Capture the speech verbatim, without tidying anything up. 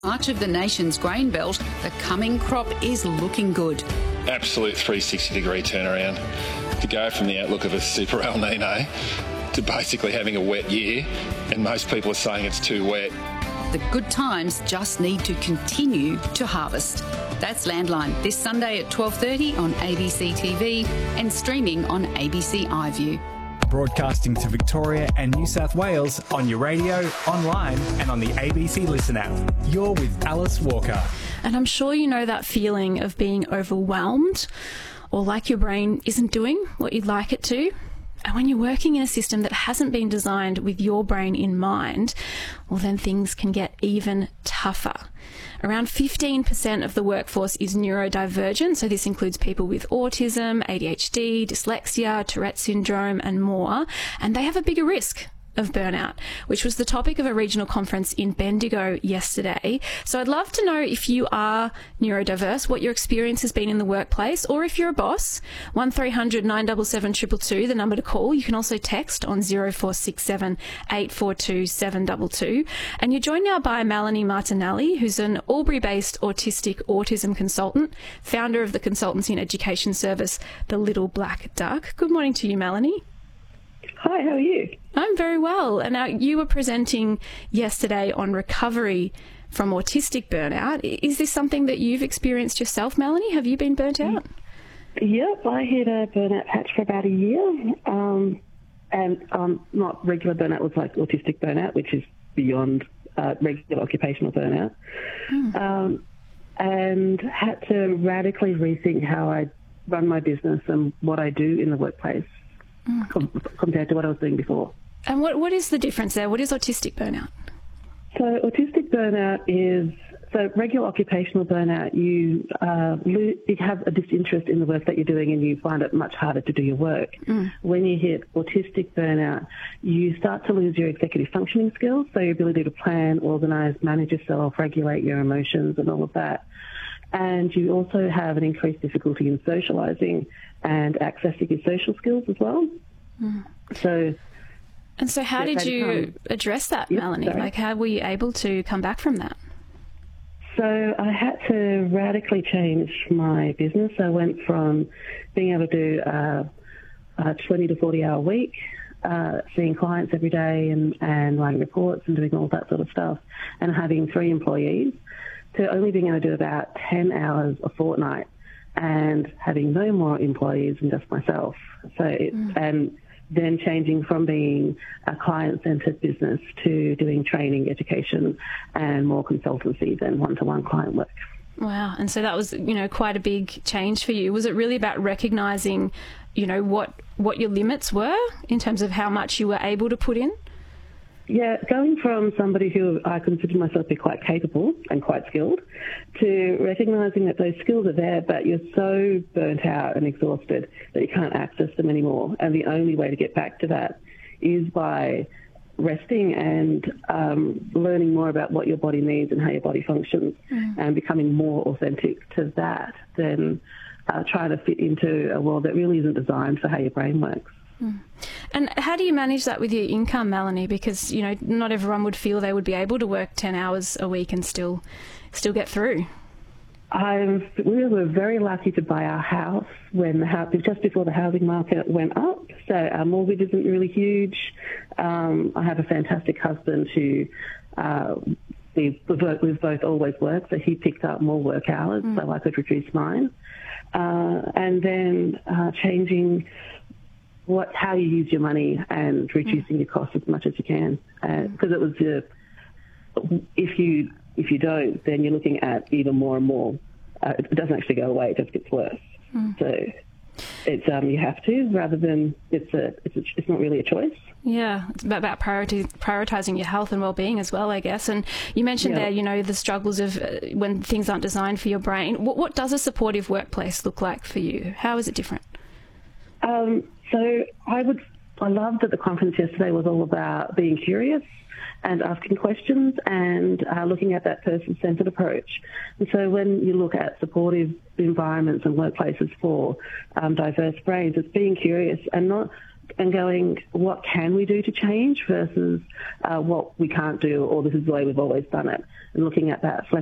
Much of the nation's grain belt, the coming crop is looking good. Absolute three hundred sixty degree turnaround. To go from the outlook of a super El Nino to basically having a wet year, and most people are saying it's too wet. The good times just need to continue to harvest. That's Landline, this Sunday at twelve thirty on A B C T V and streaming on A B C iView. Broadcasting to Victoria and New South Wales on your radio, online and on the A B C Listen app. You're with Alice Walker. And I'm sure you know that feeling of being overwhelmed or like your brain isn't doing what you'd like it to. And when you're working in a system that hasn't been designed with your brain in mind, well, then things can get even tougher. Around fifteen percent of the workforce is neurodivergent, so this includes people with autism, A D H D, dyslexia, Tourette syndrome and more, and they have a bigger risk of burnout, which was the topic of a regional conference in Bendigo yesterday. So I'd love to know if you are neurodiverse, what your experience has been in the workplace, or if you're a boss. one three hundred nine seven seven two two two, the number to call. You can also text on zero four six seven eight four two seven two two. And you're joined now by Melanie Martinelli, who's an Albury-based autistic autism consultant, founder of the consultancy and education service, The Little Black Duck. Good morning to you, Melanie. Hi, how are you? I'm very well. And now you were presenting yesterday on recovery from autistic burnout. Is this something that you've experienced yourself, Melanie? Have you been burnt out? Yep, I hit a burnout patch for about a year. Um, and um, not regular burnout, it was like autistic burnout, which is beyond uh, regular occupational burnout. Mm. Um, and had to radically rethink how I run my business and what I do in the workplace. Mm. Com- compared to what I was doing before. And what what is the difference there? What is autistic burnout? So autistic burnout is, so regular occupational burnout, you, uh, lo- you have a disinterest in the work that you're doing and you find it much harder to do your work. Mm. When you hit autistic burnout, you start to lose your executive functioning skills, so your ability to plan, organise, manage yourself, regulate your emotions and all of that. And you also have an increased difficulty in socialising and accessing your social skills as well. Mm. So, and so how did you address that, yep, Melanie? Sorry. Like, how were you able to come back from that? So I had to radically change my business. I went from being able to do a, a twenty to forty hour week, uh, seeing clients every day and, and writing reports and doing all that sort of stuff, and having three employees, to only being able to do about ten hours a fortnight and having no more employees than just myself. So, it, mm. and then changing from being a client-centred business to doing training, education, and more consultancy than one-to-one client work. Wow. And so that was, you know, quite a big change for you. Was it really about recognising, you know, what, what your limits were in terms of how much you were able to put in? Yeah, going from somebody who I consider myself to be quite capable and quite skilled to recognising that those skills are there, but you're so burnt out and exhausted that you can't access them anymore. And the only way to get back to that is by resting and um, learning more about what your body needs and how your body functions, mm. and becoming more authentic to that than uh, trying to fit into a world that really isn't designed for how your brain works. And how do you manage that with your income, Melanie? Because, you know, not everyone would feel they would be able to work ten hours a week and still still get through. I've, we were very lucky to buy our house when the house, just before the housing market went up. So our mortgage isn't really huge. Um, I have a fantastic husband who uh, we've, we've both always worked, so he picked up more work hours mm. so I could reduce mine. Uh, and then uh, changing what, how you use your money and reducing mm. your costs as much as you can. Because uh, it was, uh, if you if you don't, then you're looking at even more and more. Uh, it doesn't actually go away; it just gets worse. Mm. So it's um, you have to, rather than it's a it's a, it's not really a choice. Yeah, it's about, about priority, prioritising your health and well-being as well, I guess. And you mentioned yeah. there, you know, the struggles of uh, when things aren't designed for your brain. What, what does a supportive workplace look like for you? How is it different? Um, so I would, I loved that the conference yesterday was all about being curious and asking questions and uh, looking at that person-centred approach. And so when you look at supportive environments and workplaces for um, diverse brains, it's being curious and not and going, what can we do to change versus uh, what we can't do, or this is the way we've always done it, and looking at that